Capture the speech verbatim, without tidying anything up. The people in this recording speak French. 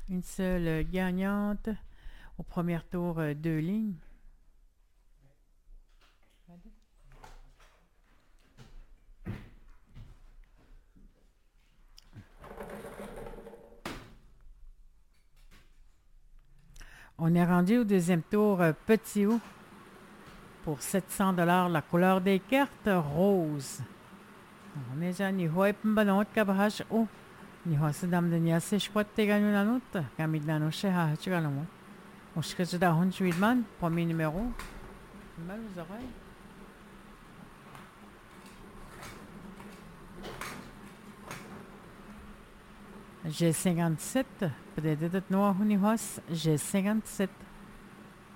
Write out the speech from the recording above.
Une seule gagnante. Au premier tour, euh, deux lignes. On est rendu au deuxième tour, euh, petit O. Pour sept cents dollars, la couleur des cartes, rose. On est déjà ni hoip mbanot kabahash o. Ni hoase dam de niase shkwat te ganyo nanot. Kamid nano she ha hachiganomo. On shkaj da hon Schwidman, premier numéro. Mal aux oreilles. J'ai cinquante-sept. Peut-être noir ou ni hoase. J'ai cinquante-sept.